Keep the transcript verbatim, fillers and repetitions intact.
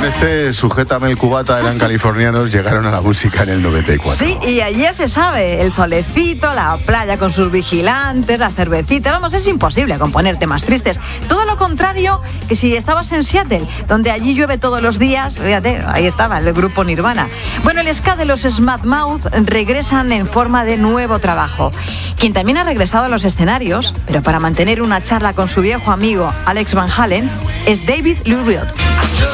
este Sujétame el cubata eran californianos, llegaron a la música en el noventa y cuatro. Sí, y allí ya se sabe, el solecito, la playa con sus vigilantes, las cervecitas, vamos, es imposible componer temas tristes. Todo lo contrario que si estabas en Seattle, donde allí llueve todos los días, fíjate, ahí estaba el grupo Nirvana. Bueno, el ska de los Smash Mouth regresan en forma de nuevo trabajo. Quien también ha regresado a los escenarios, pero para mantener una charla con su viejo amigo Alex Van Halen, es David Lee Roth.